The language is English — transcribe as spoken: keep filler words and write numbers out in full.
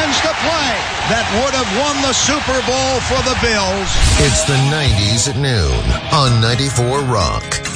hands to play that would have won the Super Bowl for the Bills. It's the nineties at noon on ninety-four Rock.